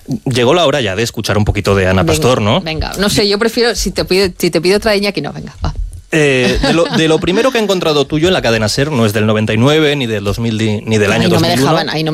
Llegó la hora ya de escuchar un poquito de Ana Pastor, ¿no? Venga, no sé, yo prefiero, si te pido otra de Iñaki, no, venga, va. De lo primero que he encontrado tuyo en la cadena SER, no es del 99, ni del 2000, ni del año 2001. Ahí no